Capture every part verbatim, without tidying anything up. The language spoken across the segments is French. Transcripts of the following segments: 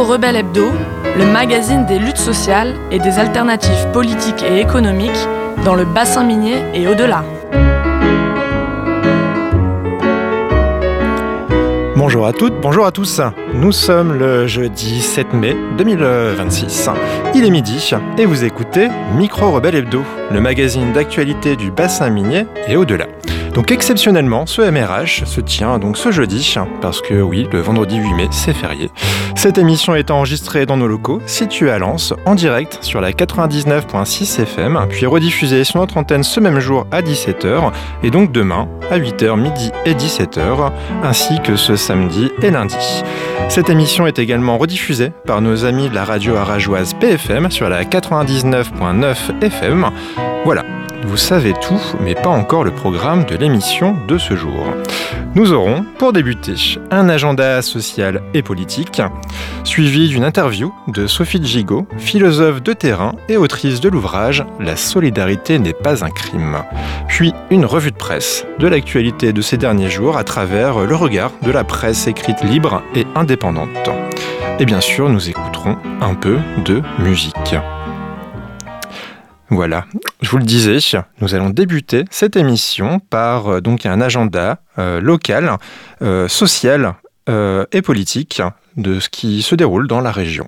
Micro-Rebelle Hebdo, le magazine des luttes sociales et des alternatives politiques et économiques dans le bassin minier et au-delà. Bonjour à toutes, bonjour à tous. Nous sommes le jeudi sept mai deux mille vingt-six. Il est midi et vous écoutez Micro-Rebelle Hebdo, le magazine d'actualité du bassin minier et au-delà. Donc exceptionnellement, ce M R H se tient donc ce jeudi, parce que oui, le vendredi huit mai, c'est férié. Cette émission est enregistrée dans nos locaux, situés à Lens, en direct sur la quatre-vingt-dix-neuf virgule six F M, puis rediffusée sur notre antenne ce même jour à dix-sept heures, et donc demain à huit heures, midi et dix-sept heures, ainsi que ce samedi et lundi. Cette émission est également rediffusée par nos amis de la radio arageoise P F M sur la quatre-vingt-dix-neuf virgule neuf F M. Voilà. Vous savez tout, mais pas encore le programme de l'émission de ce jour. Nous aurons, pour débuter, un agenda social et politique, suivi d'une interview de Sophie Gigot, philosophe de terrain et autrice de l'ouvrage « La solidarité n'est pas un crime ». Puis une revue de presse de l'actualité de ces derniers jours à travers le regard de la presse écrite libre et indépendante. Et bien sûr, nous écouterons un peu de musique. Voilà, je vous le disais, nous allons débuter cette émission par euh, donc un agenda euh, local, euh, social euh, et politique de ce qui se déroule dans la région.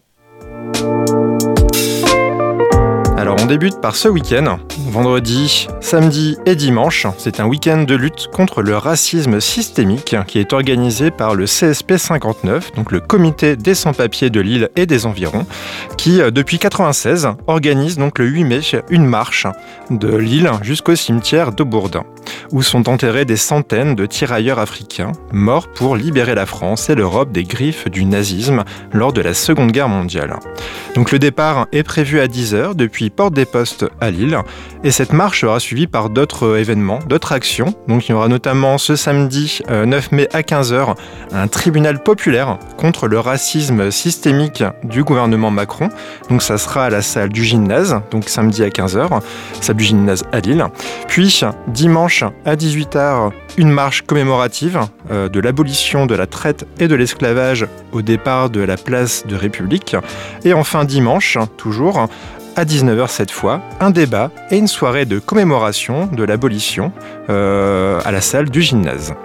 Alors on débute par ce week-end, vendredi, samedi et dimanche. C'est un week-end de lutte contre le racisme systémique qui est organisé par le C S P cinquante-neuf, donc le comité des sans-papiers de Lille et des environs, qui depuis quatre-vingt-seize organise donc le huit mai une marche de Lille jusqu'au cimetière de Bourdin, où sont enterrés des centaines de tirailleurs africains morts pour libérer la France et l'Europe des griffes du nazisme lors de la Seconde Guerre mondiale. Donc le départ est prévu à dix heures depuis Porte des Postes à Lille, et cette marche sera suivie par d'autres événements, d'autres actions. Donc il y aura notamment ce samedi euh, neuf mai à quinze heures un tribunal populaire contre le racisme systémique du gouvernement Macron. Donc ça sera à la salle du gymnase, donc samedi à quinze heures, salle du gymnase à Lille. Puis dimanche à dix-huit heures, une marche commémorative euh, de l'abolition de la traite et de l'esclavage au départ de la place de République. Et enfin dimanche, toujours, à dix-neuf heures cette fois, un débat et une soirée de commémoration de l'abolition euh, à la salle du gymnase.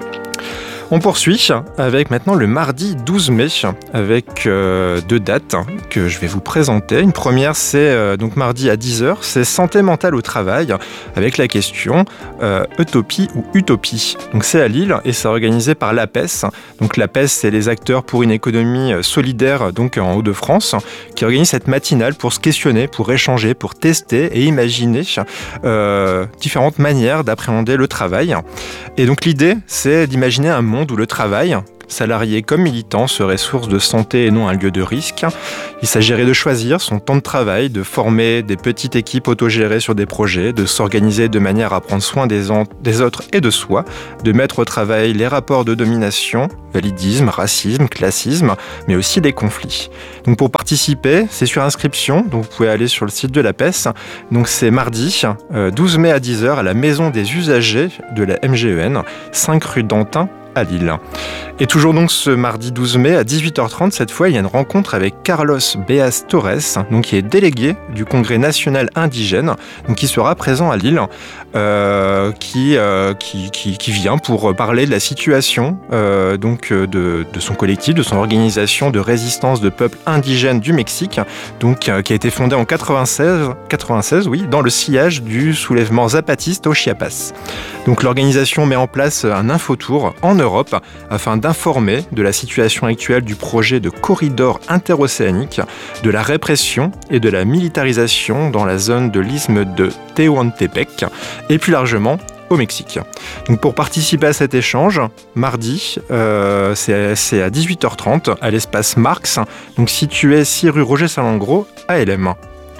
On poursuit avec maintenant le mardi douze mai, avec euh, deux dates que je vais vous présenter. Une première, c'est euh, donc mardi à dix heures, c'est santé mentale au travail, avec la question euh, utopie ou utopie. Donc c'est à Lille et c'est organisé par l'A P E S. Donc l'A P E S, c'est les acteurs pour une économie solidaire, donc en Hauts-de-France, qui organise cette matinale pour se questionner, pour échanger, pour tester et imaginer euh, différentes manières d'appréhender le travail. Et donc l'idée, c'est d'imaginer un monde où le travail, salarié comme militant, serait source de santé et non un lieu de risque. Il s'agirait de choisir son temps de travail, de former des petites équipes autogérées sur des projets, de s'organiser de manière à prendre soin des, en- des autres et de soi, de mettre au travail les rapports de domination, validisme, racisme, classisme, mais aussi des conflits. Donc pour participer, c'est sur inscription, donc vous pouvez aller sur le site de l'A P E S. Donc c'est mardi, euh, douze mai à dix heures, à la Maison des usagers de la M G E N, cinq rue d'Antin, à Lille. Et toujours donc ce mardi douze mai à dix-huit heures trente, cette fois il y a une rencontre avec Carlos Beas Torres, donc qui est délégué du Congrès national indigène, donc qui sera présent à Lille, euh, qui, euh, qui, qui, qui vient pour parler de la situation euh, donc de, de son collectif, de son organisation de résistance de peuples indigènes du Mexique, donc euh, qui a été fondée en quatre-vingt-seize, quatre-vingt-seize, oui, dans le sillage du soulèvement zapatiste au Chiapas. Donc l'organisation met en place un infotour en Europe afin d'informer de la situation actuelle du projet de corridor interocéanique, de la répression et de la militarisation dans la zone de l'isthme de Tehuantepec et plus largement au Mexique. Donc pour participer à cet échange, mardi, euh, c'est, c'est à dix-huit heures trente à l'espace Marx, donc situé six rue Roger Salengro à L M.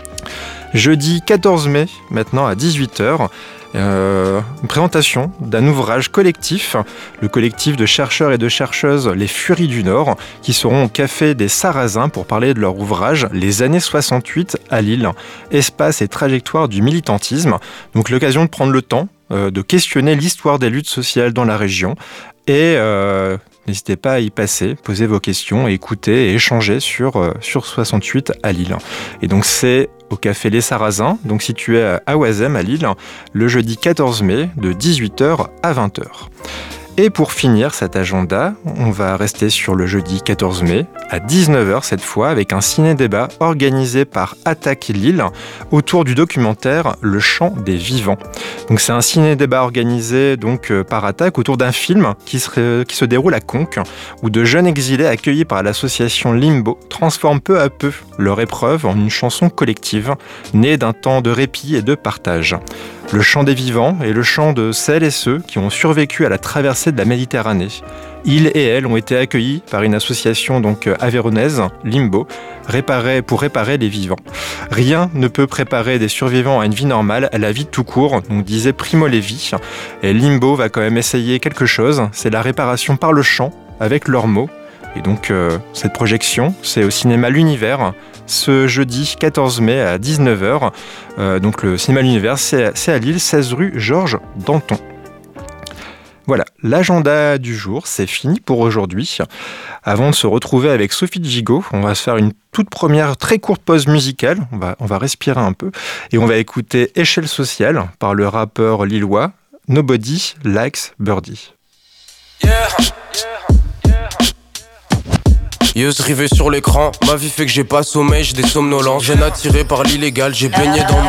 Jeudi quatorze mai, maintenant à dix-huit heures, Euh, une présentation d'un ouvrage collectif, le collectif de chercheurs et de chercheuses Les Furies du Nord, qui seront au Café des Sarrasins pour parler de leur ouvrage Les années soixante-huit à Lille, espace et trajectoire du militantisme. Donc l'occasion de prendre le temps euh, de questionner l'histoire des luttes sociales dans la région et euh, N'hésitez pas à y passer, poser vos questions, et écouter et échanger sur, euh, sur soixante-huit à Lille. Et donc c'est au Café Les Sarrasins, donc situé à Oisem à Lille, le jeudi quatorze mai de dix-huit heures à vingt heures. Et pour finir cet agenda, on va rester sur le jeudi quatorze mai, à dix-neuf heures cette fois, avec un ciné-débat organisé par Attaque Lille autour du documentaire Le Chant des Vivants. Donc c'est un ciné-débat organisé donc par Attaque autour d'un film qui se, qui se déroule à Conques, où de jeunes exilés accueillis par l'association Limbo transforment peu à peu leur épreuve en une chanson collective, née d'un temps de répit et de partage. Le chant des vivants est le chant de celles et ceux qui ont survécu à la traversée de la Méditerranée. Ils et elles ont été accueillis par une association donc avéronaise, Limbo, réparée, pour réparer les vivants. Rien ne peut préparer des survivants à une vie normale, à la vie tout court, donc disait Primo Levi. Et Limbo va quand même essayer quelque chose, c'est la réparation par le chant, avec leurs mots. Et donc euh, cette projection, c'est au cinéma L'Univers, ce jeudi quatorze mai à dix-neuf heures. Euh, donc le cinéma L'Univers, c'est, c'est à Lille, seize rue Georges Danton. Voilà, l'agenda du jour, c'est fini pour aujourd'hui. Avant de se retrouver avec Sophie Gigot, on va se faire une toute première très courte pause musicale. On va, on va respirer un peu et on va écouter Échelle sociale par le rappeur lillois Nobody Likes Birdie. Yeah, yeah. Yeux rivés sur l'écran, ma vie fait que j'ai pas sommeil, j'ai des somnolences. Jeune attiré par l'illégal, j'ai baigné dans